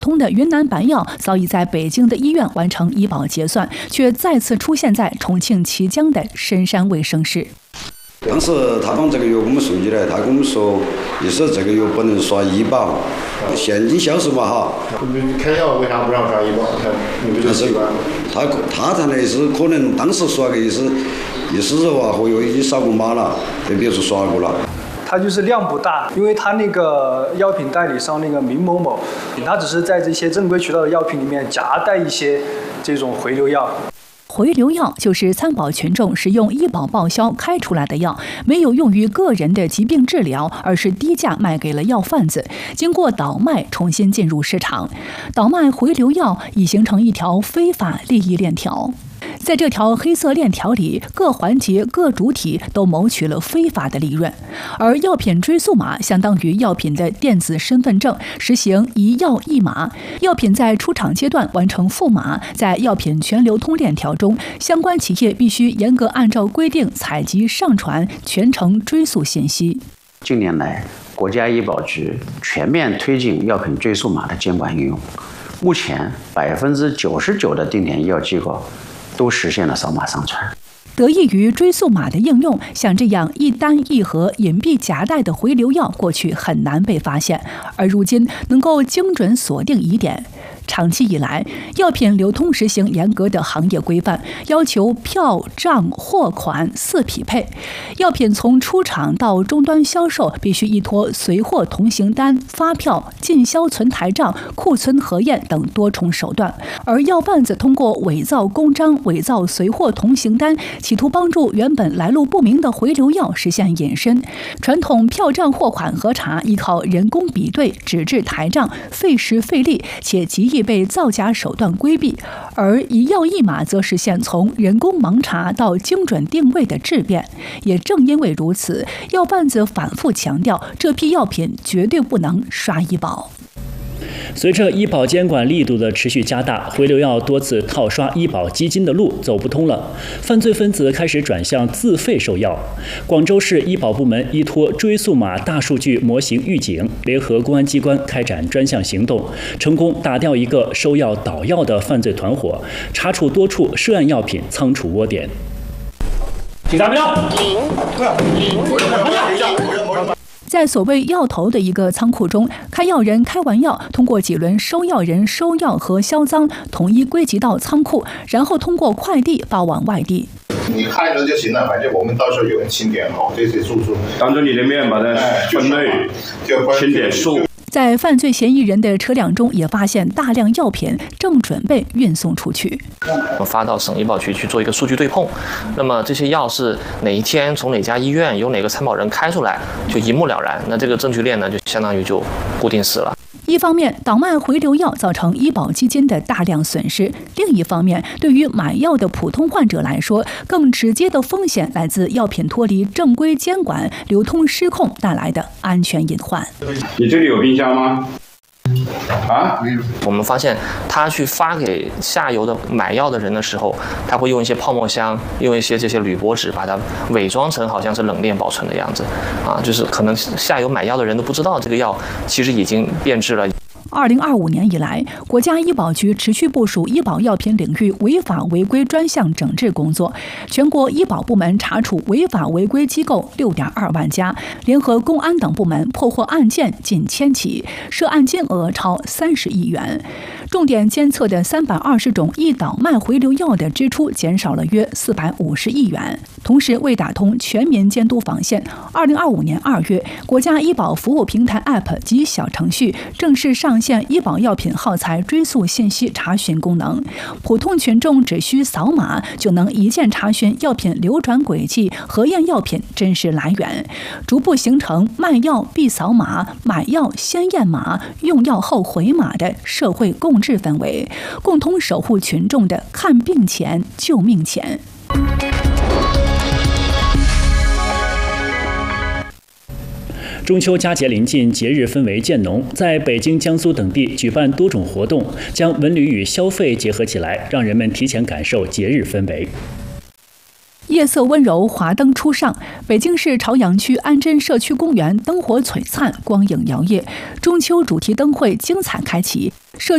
通的云南白药早已在北京的医院完成医保结算，却再次出现在重庆綦江的深山卫生室。 当时他把这个药给我们送进来，他跟我们说，意思这个药不能刷医保，现金销售嘛哈。 开药为啥不让刷医保？你不就习惯？ 他谈的意思，可能当时刷的意思是说和药已经扫过码了，就别说刷过了。 它就是量不大，因为它那个药品代理商那个明某某，它只是在这些正规渠道的药品里面夹带一些这种回流药。 回流药就是参保群众使用医保报销开出来的药，没有用于个人的疾病治疗，而是低价卖给了药贩子，经过倒卖重新进入市场。倒卖回流药已形成一条非法利益链条。在这条黑色链条里，各环节、各主体都谋取了非法的利润。而药品追溯码相当于药品的电子身份证，实行一药一码。药品在出厂阶段完成复码，在药品全流通链条中，相关企业必须严格按照规定采集、上传全程追溯信息。 近年来，国家医保局全面推进药品追溯码的监管应用，目前99%的定点医药机构都实现了扫码上传。 得益于追溯码的应用，像这样一单一盒隐蔽夹带的回流药，过去很难被发现，而如今能够精准锁定疑点。长期以来，药品流通实行严格的行业规范，要求票、账、货款4匹配。药品从出厂到终端销售，必须依托随货同行单、发票、进销存台账、库存核验等多重手段。而药贩子通过伪造公章、伪造随货同行单，企图帮助原本来路不明的回流药实现隐身。传统票账货款核查依靠人工比对、纸质台账，费时费力，且极易被造假手段规避，而一药一码则实现从人工盲查到精准定位的质变。也正因为如此，药贩子反复强调，这批药品绝对不能刷医保。 随着医保监管力度的持续加大，回流药多次套刷医保基金的路走不通了，犯罪分子开始转向自费售药。广州市医保部门依托追溯码大数据模型预警，联合公安机关开展专项行动，成功打掉一个收药倒药的犯罪团伙，查处多处涉案药品仓储窝点。警察没有？在所谓药头的一个仓库中，开药人开完药，通过几轮收药人收药和销赃，统一归集到仓库，然后通过快递发往外地。 你开着就行了，反正我们到时候有人清点好这些住宿， 当着你的面把它分类、清点数。 在犯罪嫌疑人的车辆中，也发现大量药品正准备运送出去。 我们发到省医保局去做一个数据对碰，那么这些药是哪一天从哪家医院由哪个参保人开出来，就一目了然。那这个证据链呢，就相当于就固定死了。 一方面，倒卖回流药造成医保基金的大量损失；另一方面，对于买药的普通患者来说，更直接的风险来自药品脱离正规监管、流通失控带来的安全隐患。 你这里有冰箱吗？ 我们发现他去发给下游的买药的人的时候，他会用一些泡沫箱，用一些这些铝箔纸，把它伪装成好像是冷链保存的样子，就是可能下游买药的人都不知道这个药其实已经变质了。 2025年以来，国家医保局持续部署医保药品领域违法违规专项整治工作，全国医保部门查处违法违规机构6.2万家，联合公安等部门破获案件近1000起，涉案金额超30亿元。重点监测的320种易倒卖回流药的支出减少了约450亿元。同时，为打通全民监督防线，2025年2月，国家医保服务平台 App 及小程序正式上线医保药品耗材追溯信息查询功能，普通群众只需扫码就能一键查询药品流转轨迹、核验药品真实来源，逐步形成卖药必扫码、买药先验码、用药后回码的社会共治氛围，共同守护群众的看病钱、救命钱。 中秋佳节临近，节日氛围渐浓，在北京、江苏等地举办多种活动，将文旅与消费结合起来，让人们提前感受节日氛围。 夜色温柔，华灯初上。北京市朝阳区安贞社区公园灯火璀璨，光影摇曳，中秋主题灯会精彩开启。社